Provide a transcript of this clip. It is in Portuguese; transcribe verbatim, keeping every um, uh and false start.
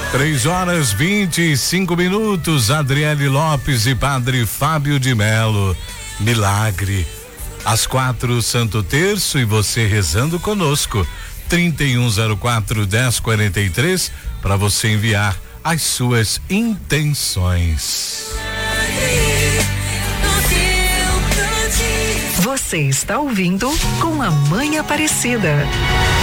Três horas vinte e cinco minutos. Adriele Lopes e Padre Fábio de Melo. Milagre. Às quatro, Santo Terço, e você rezando conosco. trinta e um zero quatro, dez quarenta e três para você enviar as suas intenções. Você está ouvindo Com a Mãe Aparecida.